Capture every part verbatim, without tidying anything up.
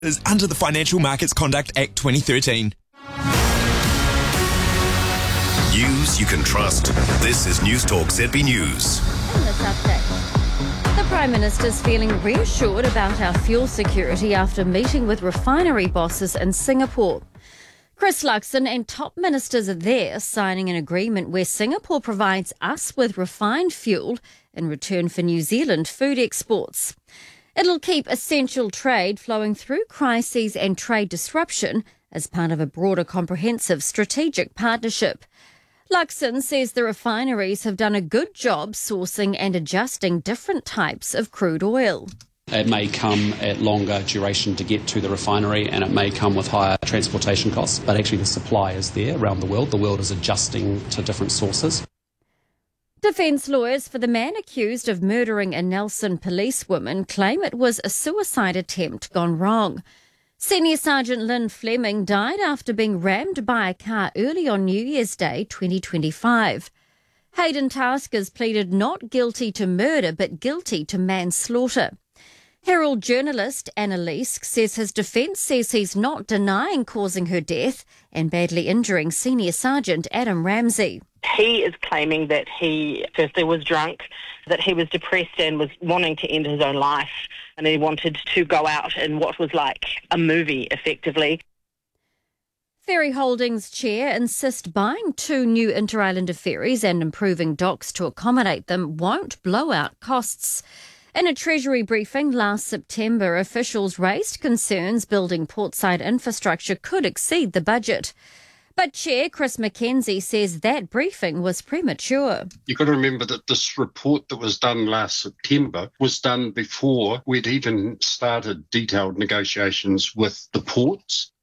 is under the Financial Markets Conduct Act twenty thirteen. News you can trust. This is News Talk Z B News. In this update, the Prime Minister's feeling reassured about our fuel security after meeting with refinery bosses in Singapore. Chris Luxon and top ministers are there signing an agreement where Singapore provides us with refined fuel in return for New Zealand food exports. It'll keep essential trade flowing through crises and trade disruption as part of a broader comprehensive strategic partnership. Luxon says the refineries have done a good job sourcing and adjusting different types of crude oil. It may come at longer duration to get to the refinery, and it may come with higher transportation costs, but actually the supply is there around the world. The world is adjusting to different sources. Defence lawyers for the man accused of murdering a Nelson policewoman claim it was a suicide attempt gone wrong. Senior Sergeant Lynn Fleming died after being rammed by a car early on New Year's Day twenty twenty-five. Hayden Taskers pleaded not guilty to murder but guilty to manslaughter. Herald journalist Annalise says his defence says he's not denying causing her death and badly injuring Senior Sergeant Adam Ramsey. He is claiming that he firstly was drunk, that he was depressed and was wanting to end his own life, and he wanted to go out in what was like a movie, effectively. Ferry Holdings chair insists buying two new Inter-Islander ferries and improving docks to accommodate them won't blow out costs. In a Treasury briefing last September, officials raised concerns building portside infrastructure could exceed the budget. But Chair Chris Mackenzie says that briefing was premature. You've got to remember that this report that was done last September was done before we'd even started detailed negotiations with the ports.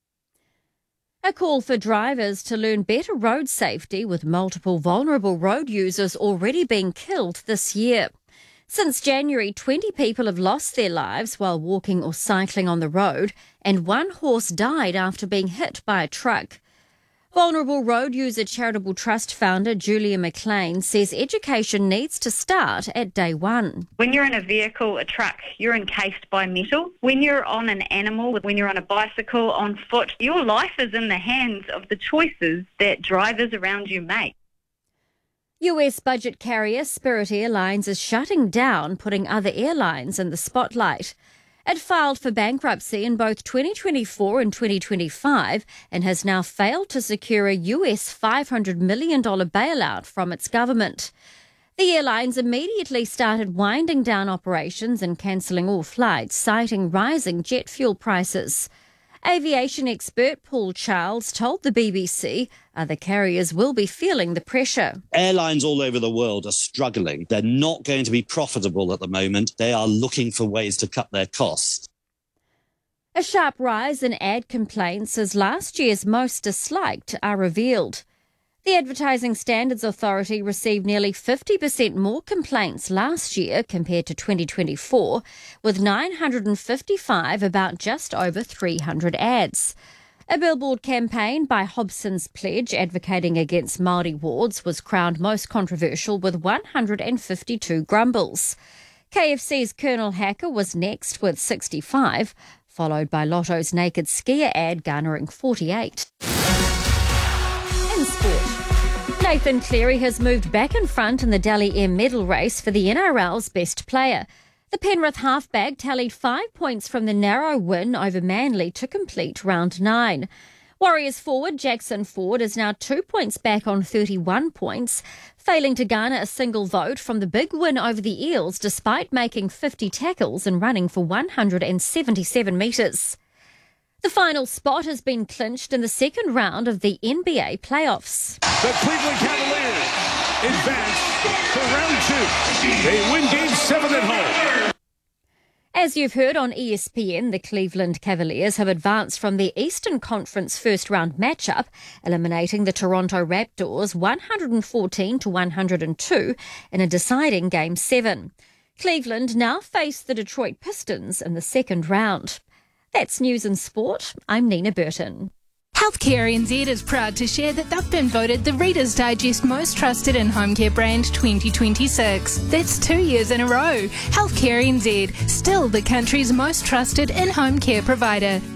A call for drivers to learn better road safety, with multiple vulnerable road users already being killed this year. Since January, twenty people have lost their lives while walking or cycling on the road, and one horse died after being hit by a truck. Vulnerable Road User Charitable Trust founder Julia McLean says education needs to start at day one. When you're in a vehicle, a truck, you're encased by metal. When you're on an animal, when you're on a bicycle, on foot, your life is in the hands of the choices that drivers around you make. U S budget carrier Spirit Airlines is shutting down, putting other airlines in the spotlight. It filed for bankruptcy in both twenty twenty-four and twenty twenty-five and has now failed to secure a U S five hundred million dollars bailout from its government. The airlines immediately started winding down operations and cancelling all flights, citing rising jet fuel prices. Aviation expert Paul Charles told the B B C other carriers will be feeling the pressure. Airlines all over the world are struggling. They're not going to be profitable at the moment. They are looking for ways to cut their costs. A sharp rise in ad complaints as last year's most disliked are revealed. The Advertising Standards Authority received nearly fifty percent more complaints last year compared to twenty twenty-four, with nine hundred fifty-five about just over three hundred ads. A billboard campaign by Hobson's Pledge advocating against Māori wards was crowned most controversial with one hundred fifty-two grumbles. K F C's Colonel Hacker was next with sixty-five, followed by Lotto's Naked Skier ad garnering forty-eight. In sport, Nathan Cleary has moved back in front in the Dally M medal race for the N R L's best player. The Penrith halfback tallied five points from the narrow win over Manly to complete round nine. Warriors forward Jackson Ford is now two points back on thirty-one points, failing to garner a single vote from the big win over the Eels despite making fifty tackles and running for one hundred seventy-seven metres. The final spot has been clinched in the second round of the N B A playoffs. The Cleveland Cavaliers advance to round two. They win game seven at home. As you've heard on E S P N, the Cleveland Cavaliers have advanced from the Eastern Conference first-round matchup, eliminating the Toronto Raptors one hundred fourteen to one hundred two in a deciding Game seven. Cleveland now face the Detroit Pistons in the second round. That's News and Sport. I'm Nina Burton. How Healthcare N Z is proud to share that they've been voted the Reader's Digest Most Trusted In-Home Care Brand twenty twenty-six. That's two years in a row. Healthcare N Z, still the country's most trusted in-home care provider.